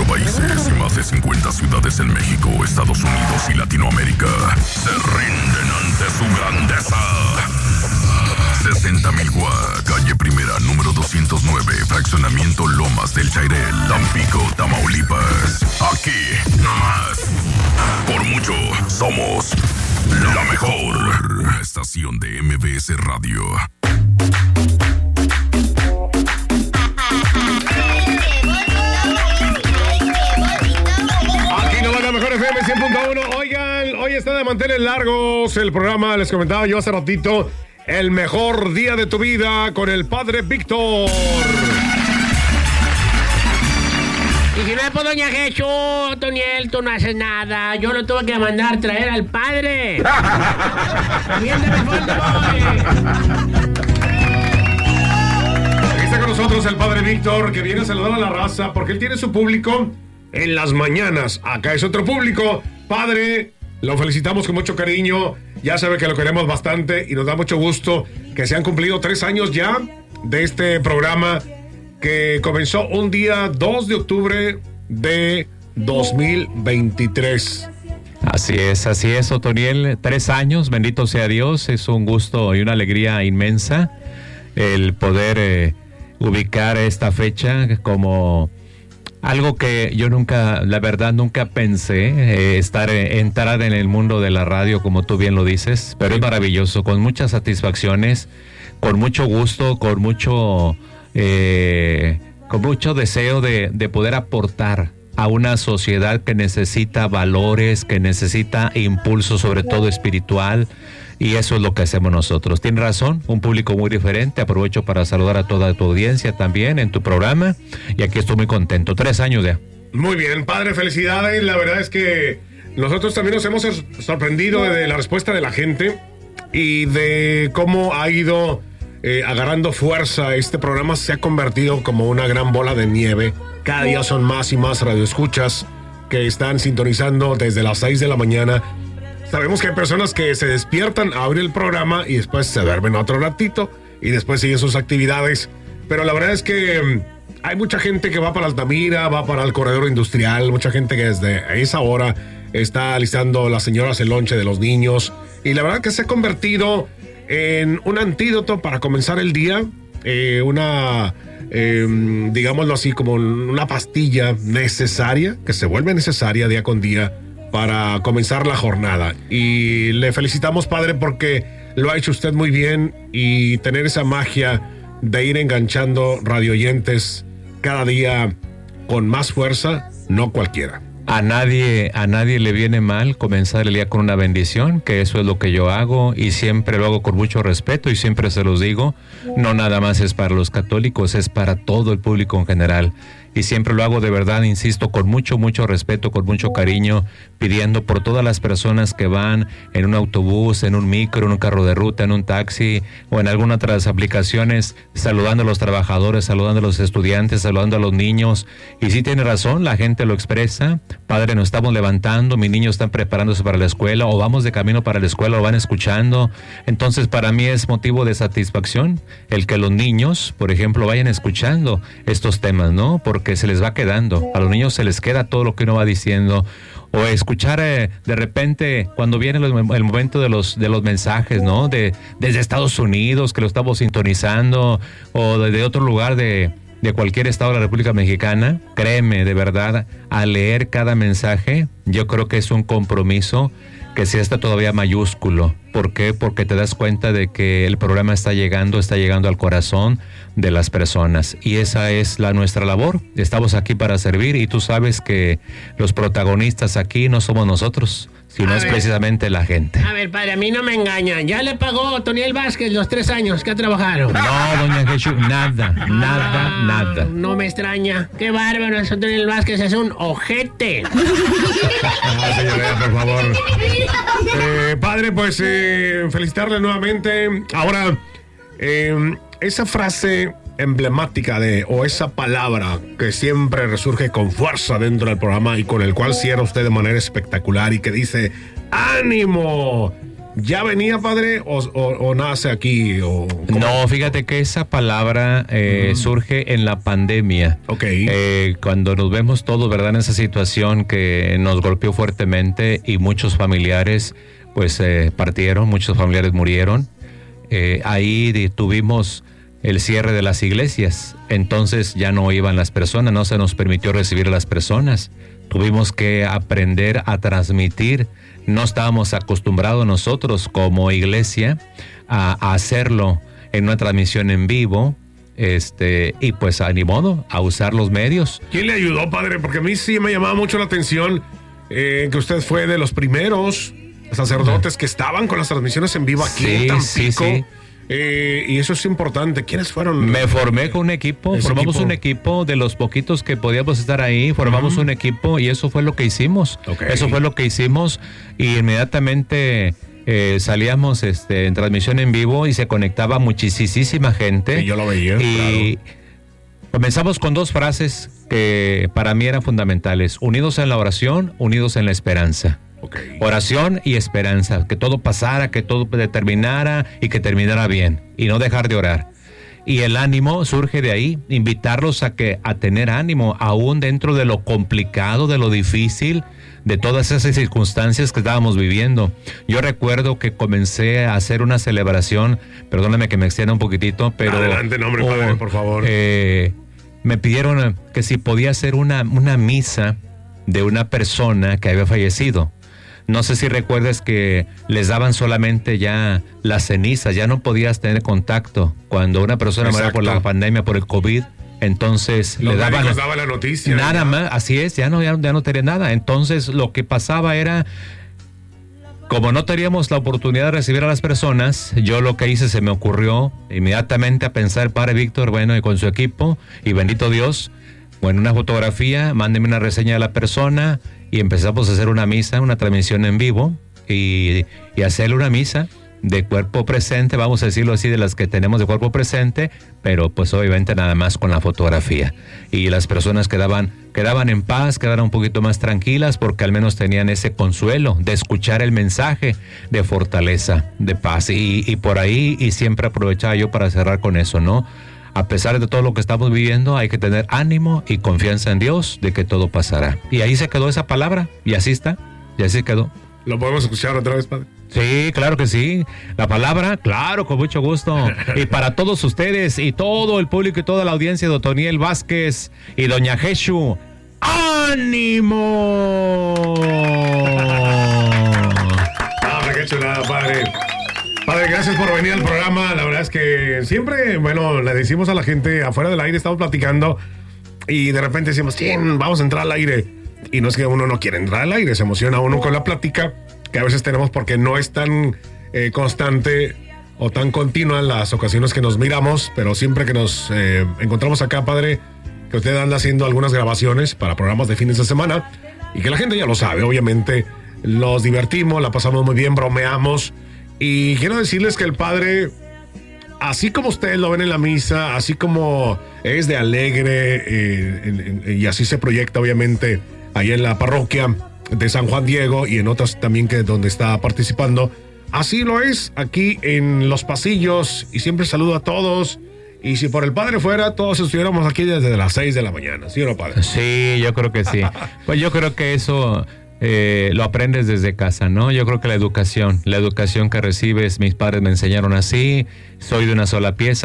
países y más de 50 ciudades en México, Estados Unidos y Latinoamérica se rinden ante su grandeza. 60,000 Watts, calle Primera, número 209, fraccionamiento Lomas del Chairel, Tampico, Tamaulipas. Aquí, nomás. Por mucho, somos la mejor estación de MBS Radio. Aquí nomás la mejor FM 100.1. Oigan, hoy está de mantener largos el programa. Les comentaba yo hace ratito, el mejor día de tu vida con el Padre Víctor. Y si no es por Doña Jesús, Toniel, tú no haces nada. Yo lo tuve que mandar traer al padre. Miéntame fuerte, Aquí está con nosotros el Padre Víctor, que viene a saludar a la raza, porque él tiene su público en las mañanas. Acá es otro público. Padre, lo felicitamos con mucho cariño. Ya sabe que lo queremos bastante y nos da mucho gusto que se han cumplido 3 años ya de este programa, que comenzó un día 2 de octubre de 2023. Así es, Otoniel. 3 años, bendito sea Dios. Es un gusto y una alegría inmensa el poder ubicar esta fecha como algo que yo nunca, la verdad, nunca pensé entrar en el mundo de la radio, como tú bien lo dices, pero es maravilloso, con muchas satisfacciones, con mucho gusto, con mucho deseo de poder aportar a una sociedad que necesita valores, que necesita impulso, sobre todo espiritual, y eso es lo que hacemos nosotros. Tienes razón, un público muy diferente. Aprovecho para saludar a toda tu audiencia también en tu programa, y aquí estoy muy contento. 3 años ya. Muy bien, Padre, felicidades. La verdad es que nosotros también nos hemos sorprendido de la respuesta de la gente y de cómo ha ido agarrando fuerza. Este programa se ha convertido como una gran bola de nieve. Cada día son más y más radioescuchas que están sintonizando desde las 6 de la mañana. Sabemos que hay personas que se despiertan a abrir el programa y después se duermen otro ratito y después siguen sus actividades. Pero la verdad es que hay mucha gente que va para Altamira, va para el corredor industrial, mucha gente que desde esa hora está alistando las señoras el lonche de los niños. Y la verdad que se ha convertido en un antídoto para comenzar el día, digámoslo así, como una pastilla necesaria, que se vuelve necesaria día con día para comenzar la jornada. Y le felicitamos, Padre, porque lo ha hecho usted muy bien, y tener esa magia de ir enganchando radioyentes cada día con más fuerza, no cualquiera. A nadie le viene mal comenzar el día con una bendición, que eso es lo que yo hago, y siempre lo hago con mucho respeto, y siempre se los digo, no nada más es para los católicos, es para todo el público en general. Y siempre lo hago de verdad, insisto, con mucho respeto, con mucho cariño, pidiendo por todas las personas que van en un autobús, en un micro, en un carro de ruta, en un taxi o en alguna otras aplicaciones, saludando a los trabajadores, saludando a los estudiantes, saludando a los niños. Y sí tiene razón, la gente lo expresa. Padre, nos estamos levantando, mis niños están preparándose para la escuela, o vamos de camino para la escuela, o van escuchando. Entonces, para mí es motivo de satisfacción el que los niños, por ejemplo, vayan escuchando estos temas, ¿no? Porque se les va quedando, a los niños se les queda todo lo que uno va diciendo, o escuchar de repente cuando viene el momento de los mensajes, ¿no? Desde Estados Unidos, que lo estamos sintonizando, o desde otro lugar de cualquier estado de la República Mexicana. Créeme, de verdad, al leer cada mensaje, yo creo que es un compromiso que sí está todavía mayúsculo. ¿Por qué? Porque te das cuenta de que el programa está llegando al corazón de las personas, y esa es nuestra labor. Estamos aquí para servir, y tú sabes que los protagonistas aquí no somos nosotros, sino es precisamente la gente. A ver, padre, a mí no me engañan. Ya le pagó Toniel Vázquez los 3 años que trabajaron. No, doña Jesús, nada. No me extraña. Qué bárbaro, eso Toniel Vázquez es un ojete. Señora, por favor. Padre, pues felicitarle nuevamente. Ahora, esa frase emblemática o esa palabra que siempre resurge con fuerza dentro del programa y con el cual cierra usted de manera espectacular y que dice ¡ánimo! ¿Ya venía, padre, o nace aquí? No, fíjate que esa palabra surge en la pandemia. Ok. Cuando nos vemos todos, ¿verdad? En esa situación que nos golpeó fuertemente y muchos familiares, pues, partieron, muchos familiares murieron. Ahí tuvimos el cierre de las iglesias, entonces ya no iban las personas, no se nos permitió recibir a las personas. Tuvimos que aprender a transmitir. No estábamos acostumbrados nosotros como iglesia a hacerlo en una transmisión en vivo, y pues ni modo, a usar los medios. ¿Quién le ayudó, padre? Porque a mí sí me llamaba mucho la atención que usted fue de los primeros sacerdotes que estaban con las transmisiones en vivo aquí en Tampico. Sí. Y eso es importante. ¿Quiénes fueron? Me formé con un equipo, formamos un equipo de los poquitos que podíamos estar ahí, formamos un equipo y eso fue lo que hicimos. Okay. Eso fue lo que hicimos y inmediatamente salíamos en transmisión en vivo y se conectaba muchísima gente. Y yo lo veía, y comenzamos con 2 frases que para mí eran fundamentales: unidos en la oración, unidos en la esperanza. Okay. Oración y esperanza, que todo pasara, que todo terminara y que terminara bien y no dejar de orar. Y el ánimo surge de ahí, invitarlos a tener ánimo aún dentro de lo complicado, de lo difícil, de todas esas circunstancias que estábamos viviendo. Yo recuerdo que comencé a hacer una celebración, perdóname que me extienda un poquitito, pero adelante, nombre, padre, por favor. Me pidieron que si podía hacer una misa de una persona que había fallecido. No sé si recuerdas que les daban solamente ya las cenizas, ya no podías tener contacto. Cuando una persona muere por la pandemia, por el COVID, entonces los le daban la noticia. Nada más, así es, ya no tenía nada. Entonces lo que pasaba era, como no teníamos la oportunidad de recibir a las personas, yo lo que hice, se me ocurrió inmediatamente a pensar, padre Víctor, bueno, y con su equipo, y bendito Dios, bueno, una fotografía, mándeme una reseña de la persona, y empezamos a hacer una misa, una transmisión en vivo, y hacerle una misa de cuerpo presente, vamos a decirlo así, de las que tenemos de cuerpo presente, pero pues obviamente nada más con la fotografía. Y las personas quedaban en paz, quedaron un poquito más tranquilas, porque al menos tenían ese consuelo de escuchar el mensaje de fortaleza, de paz. Y por ahí, y siempre aprovechaba yo para cerrar con eso, ¿no? A pesar de todo lo que estamos viviendo, hay que tener ánimo y confianza en Dios de que todo pasará. Y ahí se quedó esa palabra, y así está, y así quedó. ¿Lo podemos escuchar otra vez, padre? Sí, claro que sí. La palabra, claro, con mucho gusto. Y para todos ustedes y todo el público y toda la audiencia de Otoniel Vázquez y doña Jeshu, ¡ánimo! Qué chulada, padre. Padre, gracias por venir al programa. La verdad es que siempre, bueno, le decimos a la gente afuera del aire, estamos platicando y de repente decimos, vamos a entrar al aire. Y no es que uno no quiere entrar al aire, se emociona uno con la plática que a veces tenemos porque no es tan constante o tan continua en las ocasiones que nos miramos, pero siempre que nos encontramos acá, padre, que usted anda haciendo algunas grabaciones para programas de fines de semana y que la gente ya lo sabe, obviamente nos divertimos, la pasamos muy bien, bromeamos. Y quiero decirles que el padre, así como ustedes lo ven en la misa, así como es de alegre, y así se proyecta obviamente ahí en la parroquia de San Juan Diego y en otras también que donde está participando, así lo es aquí en los pasillos y siempre saludo a todos. Y si por el padre fuera, todos estuviéramos aquí desde las 6 de la mañana, ¿sí o no, padre? Sí, yo creo que sí. Pues yo creo que eso lo aprendes desde casa, ¿no? Yo creo que la educación que recibes, mis padres me enseñaron así, soy de una sola pieza.